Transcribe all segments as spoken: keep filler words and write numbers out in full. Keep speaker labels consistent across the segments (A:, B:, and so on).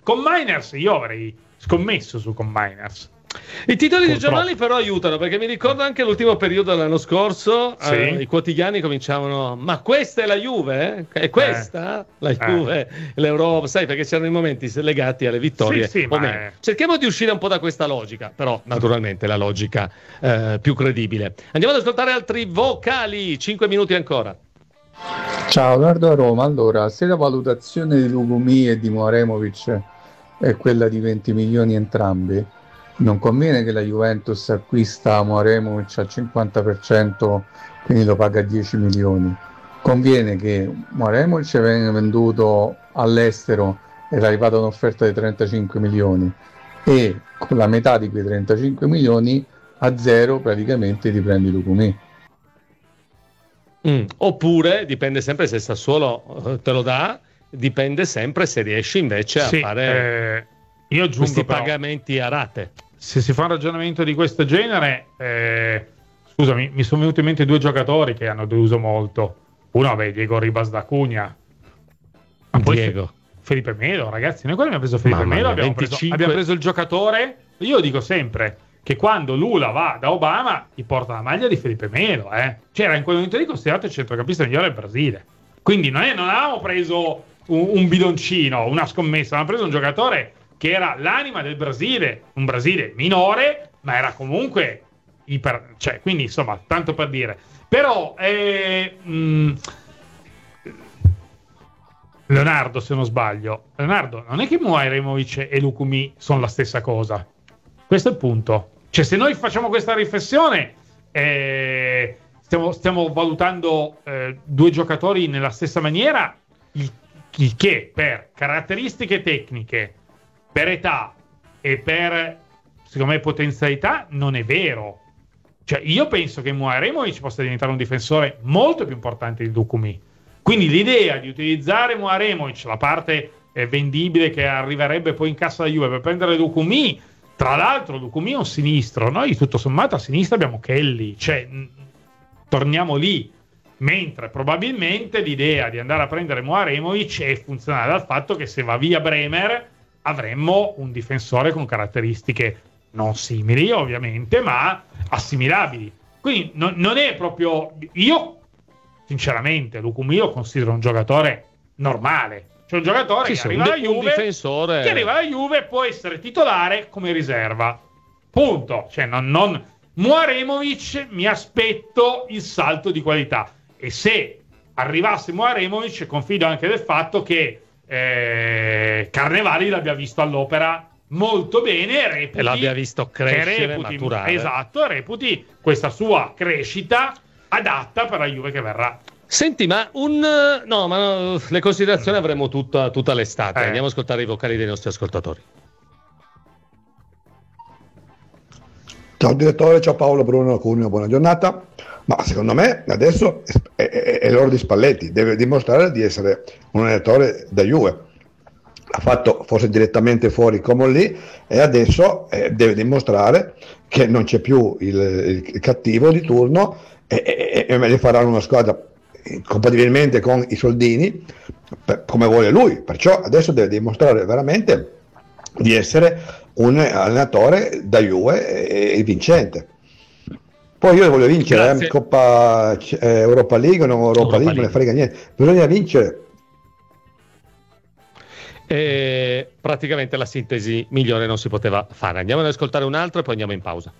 A: Combiners, io avrei scommesso su Combiners.
B: I titoli dei giornali però aiutano, perché mi ricordo anche l'ultimo periodo dell'anno scorso,
A: sì.
B: eh, i quotidiani cominciavano: ma questa è la Juve? È questa? Eh. La Juve, eh. l'Europa, sai, perché c'erano i momenti legati alle vittorie.
A: Sì, sì,
B: o
A: ma
B: meno.
A: è...
B: Cerchiamo di uscire un po' da questa logica, però naturalmente la logica eh, più credibile. Andiamo ad ascoltare altri vocali, cinque minuti ancora.
C: Ciao, Leonardo a Roma. Allora, se la valutazione di Lugumi e di Mouremovic è quella di venti milioni entrambi, non conviene che la Juventus acquista Mouremovic al cinquanta per cento, quindi lo paga dieci milioni. Conviene che Mouremovic venga venduto all'estero e è arrivata un'offerta di trentacinque milioni e con la metà di quei trentacinque milioni a zero praticamente ti prendi Lugumi.
B: Mm. Oppure dipende sempre se il Sassuolo te lo dà, dipende sempre se riesci invece a
A: sì,
B: fare
A: eh, io aggiungo
B: questi
A: però,
B: pagamenti a rate.
A: Se si fa un ragionamento di questo genere, eh, scusami, mi sono venuti in mente due giocatori che hanno deluso molto. Uno, vabbè, Diego Ribas da Cunha. Ma poi
B: Diego.
A: Felipe Melo, ragazzi, noi quando abbiamo preso Felipe Melo abbiamo, venticinque... preso, abbiamo preso il giocatore. Io dico sempre che quando Lula va da Obama gli porta la maglia di Felipe Melo, eh. C'era in quel momento lì considerato il centrocampista migliore del Brasile. Quindi non, è, non avevamo preso un, un bidoncino, una scommessa, avevamo preso un giocatore che era l'anima del Brasile, un Brasile minore, ma era comunque iper, cioè, quindi insomma, tanto per dire. Però eh, mh, Leonardo, se non sbaglio, Leonardo, non è che Mouremovic e Lukumi sono la stessa cosa. Questo è il punto. Cioè, se noi facciamo questa riflessione, eh, stiamo, stiamo valutando eh, due giocatori nella stessa maniera, il, il che per caratteristiche tecniche, per età e per, secondo me, potenzialità non è vero. Cioè, io penso che Mouremovic possa diventare un difensore molto più importante di Lukumi. Quindi l'idea di utilizzare Mouremovic, la parte eh, vendibile che arriverebbe poi in cassa da Juve, per prendere Lukumi, tra l'altro Lukumi è un sinistro, noi tutto sommato a sinistra abbiamo Kelly, cioè mh, torniamo lì. Mentre probabilmente l'idea di andare a prendere Mouremovic è funzionale dal fatto che se va via Bremer avremmo un difensore con caratteristiche non simili ovviamente, ma assimilabili. Quindi no, non è proprio... Io sinceramente Lukumi lo considero un giocatore normale, cioè un giocatore sì, che, sì, arriva
B: un,
A: alla Juve,
B: un difensore...
A: che arriva alla Juve e può essere titolare come riserva, punto. Cioè non, non... Mouremovic mi aspetto il salto di qualità, e se arrivasse Mouremovic confido anche del fatto che eh, Carnevali l'abbia visto all'opera molto bene e, reputi,
B: e l'abbia visto crescere,
A: reputi,
B: maturare.
A: Esatto, reputi questa sua crescita adatta per la Juve che verrà.
B: Senti, ma un no, ma no, le considerazioni avremo tutta, tutta l'estate. Eh. Andiamo ad ascoltare i vocali dei nostri ascoltatori.
D: Ciao direttore, ciao Paolo, Bruno, Cuneo, buona giornata. Ma secondo me adesso è, è, è l'ora di Spalletti, deve dimostrare di essere un allenatore da Juve. Ha fatto forse direttamente fuori come lì e adesso eh, deve dimostrare che non c'è più il, il cattivo di turno e, e, e meglio faranno una squadra compatibilmente con i soldini per, come vuole lui. Perciò adesso deve dimostrare veramente di essere un allenatore da Juve e, e vincente. Poi io voglio vincere eh, Coppa eh, Europa League o non Europa, Europa League, non ne frega niente, bisogna vincere.
B: E praticamente la sintesi migliore non si poteva fare. Andiamo ad ascoltare un altro e poi andiamo in pausa.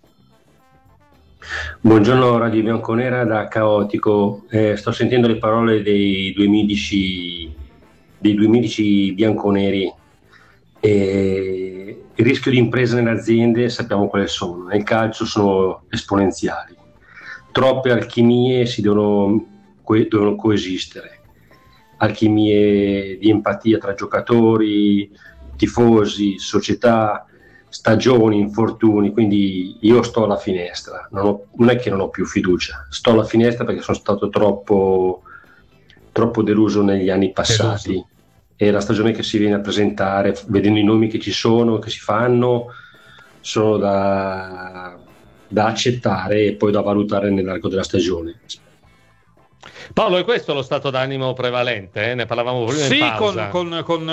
E: Buongiorno Radio Bianconera da Caotico, eh, sto sentendo le parole dei due medici dei due medici bianconeri. E il rischio di impresa nelle aziende sappiamo quali sono, nel calcio sono esponenziali, troppe alchimie si devono, co- devono coesistere, alchimie di empatia tra giocatori, tifosi, società, stagioni, infortuni, quindi io sto alla finestra, non, ho, non è che non ho più fiducia, sto alla finestra perché sono stato troppo, troppo deluso negli anni passati. Deluso. E la stagione che si viene a presentare, vedendo i nomi che ci sono, che si fanno, sono da, da accettare e poi da valutare nell'arco della stagione.
B: Paolo, è questo lo stato d'animo prevalente? Eh? Ne parlavamo prima
A: sì,
B: in pausa.
A: con, con, con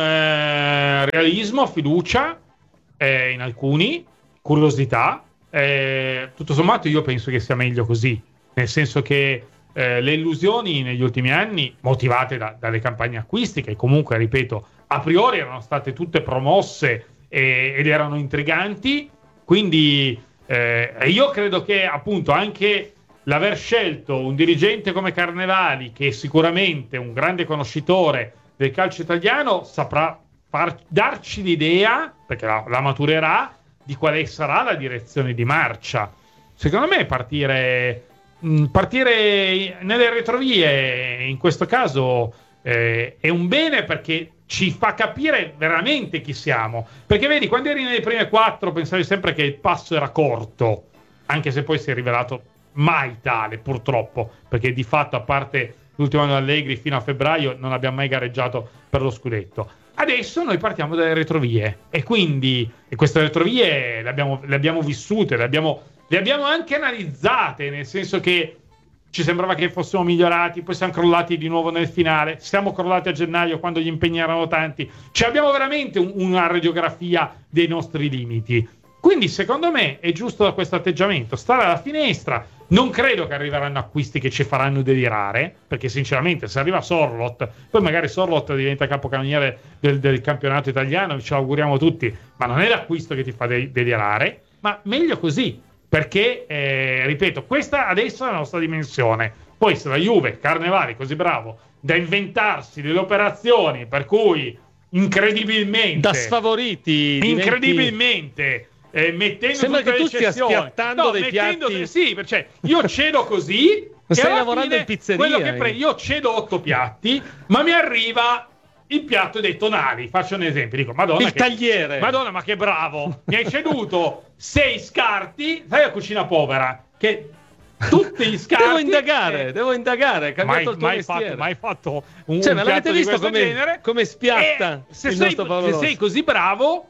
A: eh, realismo, fiducia eh, in alcuni, curiosità. Eh, tutto sommato io penso che sia meglio così, nel senso che eh, le illusioni negli ultimi anni, motivate da, dalle campagne acquisti, che comunque, ripeto, a priori erano state tutte promosse e, ed erano intriganti, quindi eh, io credo che appunto anche l'aver scelto un dirigente come Carnevali, che è sicuramente un grande conoscitore del calcio italiano, saprà far, darci l'idea, perché la, la maturerà, di quale sarà la direzione di marcia. Secondo me partire, mh, partire nelle retrovie in questo caso eh, è un bene, perché ci fa capire veramente chi siamo. Perché vedi, quando eri nelle prime quattro pensavi sempre che il passo era corto, anche se poi si è rivelato mai tale, purtroppo, perché di fatto, a parte l'ultimo anno Allegri, fino a febbraio non abbiamo mai gareggiato per lo scudetto. Adesso noi partiamo dalle retrovie, e quindi e queste retrovie le abbiamo, le abbiamo vissute, le abbiamo, le abbiamo anche analizzate, nel senso che ci sembrava che fossimo migliorati, poi siamo crollati di nuovo nel finale, siamo crollati a gennaio quando gli impegni erano tanti, cioè abbiamo veramente un, una radiografia dei nostri limiti. Quindi secondo me è giusto da questo atteggiamento stare alla finestra. Non credo che arriveranno acquisti che ci faranno delirare, perché sinceramente se arriva Sorloth, poi magari Sorloth diventa capocannoniere del, del campionato italiano, ce l'auguriamo tutti, ma non è l'acquisto che ti fa de- delirare, ma meglio così, perché eh, ripeto, questa adesso è la nostra dimensione. Poi se la Juve, Carnevali, così bravo da inventarsi delle operazioni per cui incredibilmente
B: da sfavoriti
A: incredibilmente
B: diventi...
A: Eh, mettendo
B: sembra che tu stia schiattando
A: no,
B: dei
A: mettendo,
B: piatti.
A: Sì, cioè io cedo così.
B: Stai lavorando in pizzeria.
A: Quello che pre- io cedo otto piatti, ma mi arriva il piatto dei tonali. Faccio un esempio, dico Madonna,
B: il
A: che,
B: tagliere.
A: Madonna, ma che bravo! Mi hai ceduto sei scarti. Sai la cucina povera che tutti gli scarti.
B: Devo indagare, eh, devo indagare. Hai cambiato
A: mai,
B: il tuo
A: mai
B: mestiere.
A: fatto, mai fatto un,
B: cioè,
A: un
B: ma l'avete
A: piatto
B: visto
A: di questo
B: come,
A: genere?
B: come spiatta
A: E se
B: il
A: sei,
B: nostro Paolo
A: se
B: Rossi.
A: sei così bravo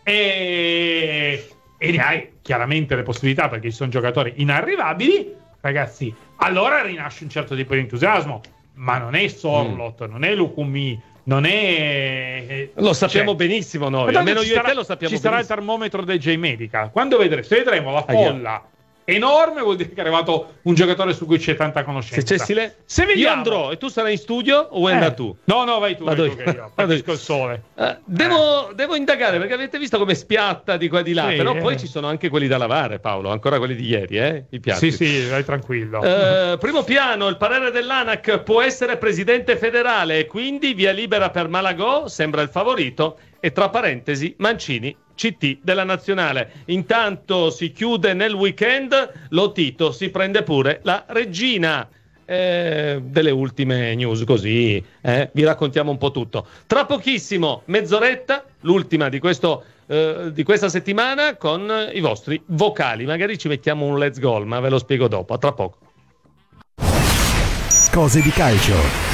A: e e ne hai chiaramente le possibilità, perché ci sono giocatori inarrivabili, ragazzi, allora rinasce un certo tipo di entusiasmo. Ma non è Sorloth, mm. non è Lukumi, non è...
B: Lo sappiamo
A: cioè,
B: benissimo noi, almeno io
A: sarà,
B: e te lo sappiamo
A: ci
B: benissimo.
A: sarà il termometro del J-Medica. Quando vedremo, se vedremo la folla enorme, vuol dire che è arrivato un giocatore su cui c'è tanta conoscenza.
B: Se c'è sile...
A: se vediamo...
B: Io andrò e tu sarai in studio o vuoi eh. andare tu?
A: No, no, vai tu,
B: Vado
A: vai tu che io capisco il sole.
B: Uh, devo, eh. devo indagare, perché avete visto come spiatta di qua e di là, sì, però eh. poi ci sono anche quelli da lavare, Paolo, ancora quelli di ieri, eh? I piatti.
A: Sì, sì, vai tranquillo.
B: Uh, primo piano, il parere dell'ANAC: può essere presidente federale e quindi via libera per Malagò, sembra il favorito, e tra parentesi Mancini C T della nazionale. Intanto si chiude nel weekend, Lotito si prende pure la regina. Eh, delle ultime news, così eh, vi raccontiamo un po' tutto. Tra pochissimo, mezz'oretta, l'ultima di, questo, eh, di questa settimana, con i vostri vocali. Magari ci mettiamo un let's go, ma ve lo spiego dopo. A tra poco.
F: Cose di calcio.